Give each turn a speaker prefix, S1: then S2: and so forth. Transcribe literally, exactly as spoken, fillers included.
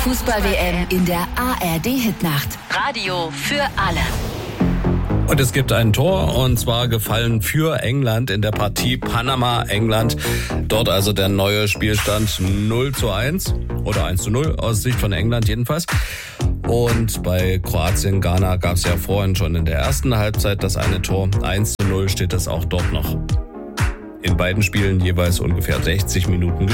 S1: Fußball-W M in der A R D-Hitnacht. Radio für alle.
S2: Und es gibt ein Tor, und zwar gefallen für England in der Partie Panama-England. Dort also der neue Spielstand null zu eins oder eins zu null aus Sicht von England jedenfalls. Und bei Kroatien-Ghana gab es ja vorhin schon in der ersten Halbzeit das eine Tor. eins zu null steht es auch dort noch. In beiden Spielen jeweils ungefähr sechzig Minuten